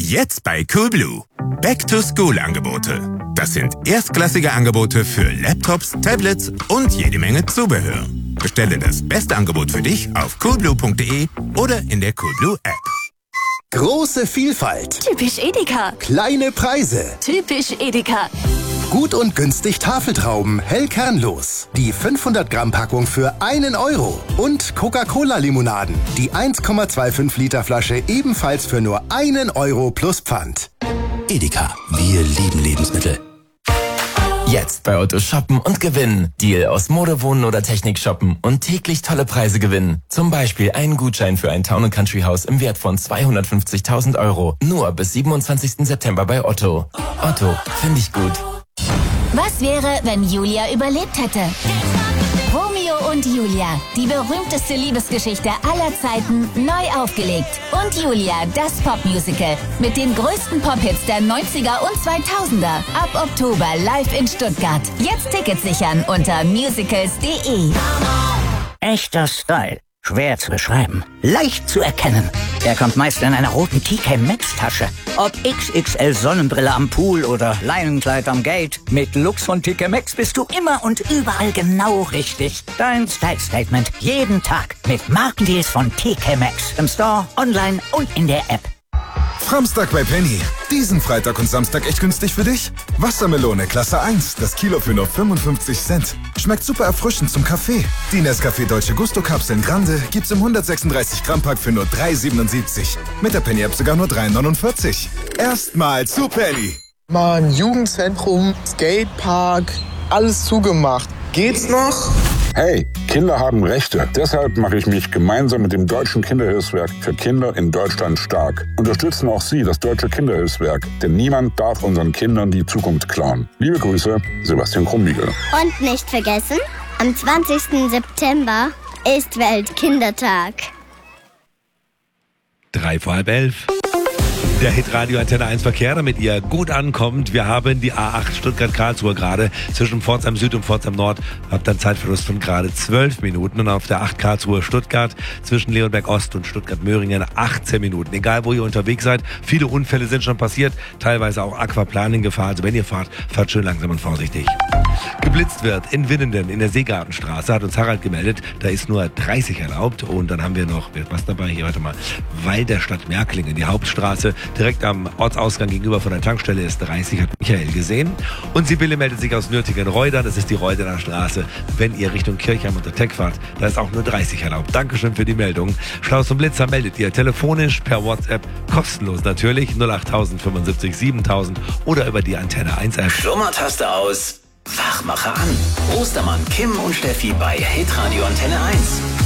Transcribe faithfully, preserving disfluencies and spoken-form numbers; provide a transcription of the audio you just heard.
Jetzt bei Coolblue. Back-to-School-Angebote. Das sind erstklassige Angebote für Laptops, Tablets und jede Menge Zubehör. Bestelle das beste Angebot für dich auf coolblue punkt de oder in der Coolblue-App. Große Vielfalt. Typisch Edeka. Kleine Preise. Typisch Edeka. Gut und günstig Tafeltrauben, hell kernlos. Die fünfhundert Gramm Packung für einen Euro. Und Coca-Cola-Limonaden. Die eins Komma fünfundzwanzig Liter Flasche ebenfalls für nur einen Euro plus Pfand. Edeka, wir lieben Lebensmittel. Jetzt bei Otto shoppen und gewinnen. Deal aus Mode, Wohnen oder Technik shoppen und täglich tolle Preise gewinnen. Zum Beispiel einen Gutschein für ein Town and Country Haus im Wert von zweihundertfünfzigtausend Euro. Nur bis siebenundzwanzigsten September bei Otto. Otto, finde ich gut. Was wäre, wenn Julia überlebt hätte? Romeo und Julia, die berühmteste Liebesgeschichte aller Zeiten, neu aufgelegt. Und Julia, das Popmusical. Mit den größten Pop-Hits der neunziger und zweitausender. Ab Oktober live in Stuttgart. Jetzt Tickets sichern unter musicals punkt de. Echter Style. Schwer zu beschreiben. Leicht zu erkennen. Er kommt meist in einer roten T K Maxx Tasche. Ob X X L Sonnenbrille am Pool oder Leinenkleid am Gate. Mit Lux von T K Maxx bist du immer und überall genau richtig. Dein Style Statement jeden Tag mit Markendeals von T K Maxx. Im Store, online und in der App. Samstag bei Penny. Diesen Freitag und Samstag echt günstig für dich? Wassermelone Klasse eins, das Kilo für nur fünfundfünfzig Cent. Schmeckt super erfrischend zum Kaffee. Die Nescafé Dolce Gusto Kapseln Grande gibt's im hundertsechsunddreißig Gramm Pack für nur drei siebenundsiebzig. Mit der Penny App sogar nur drei neunundvierzig. Erstmal zu Penny. Mann, Jugendzentrum, Skatepark, alles zugemacht. Geht's noch? Hey, Kinder haben Rechte. Deshalb mache ich mich gemeinsam mit dem Deutschen Kinderhilfswerk für Kinder in Deutschland stark. Unterstützen auch Sie das Deutsche Kinderhilfswerk, denn niemand darf unseren Kindern die Zukunft klauen. Liebe Grüße, Sebastian Krumbiegel. Und nicht vergessen, am zwanzigsten September ist Weltkindertag. Drei vor halb elf. Der Hitradio Antenne eins Verkehr, damit ihr gut ankommt. Wir haben die A acht Stuttgart-Karlsruhe gerade zwischen Pforzheim Süd und Pforzheim Nord. Habt dann Zeitverlust von gerade zwölf Minuten. Und auf der acht Karlsruhe Stuttgart zwischen Leonberg Ost und Stuttgart-Möhringen achtzehn Minuten. Egal, wo ihr unterwegs seid. Viele Unfälle sind schon passiert. Teilweise auch Aquaplaning-Gefahr. Also wenn ihr fahrt, fahrt schön langsam und vorsichtig. Geblitzt wird in Winnenden in der Seegartenstraße, hat uns Harald gemeldet. Da ist nur dreißig erlaubt. Und dann haben wir noch, was dabei hier, warte mal, weil der Stadt Märklingen, die Hauptstraße, direkt am Ortsausgang gegenüber von der Tankstelle ist dreißig, hat Michael gesehen. Und Sibylle meldet sich aus Nürtingen-Reudern, das ist die Reudener Straße. Wenn ihr Richtung Kirchheim und der Teck fahrt, da ist auch nur dreißig erlaubt. Dankeschön für die Meldung. Schlaus und Blitzer meldet ihr telefonisch, per WhatsApp, kostenlos natürlich, null acht fünfundsiebzig siebentausend oder über die Antenne eins App. Schlummertaste aus, Wachmacher an. Ostermann, Kim und Steffi bei Hitradio Antenne eins.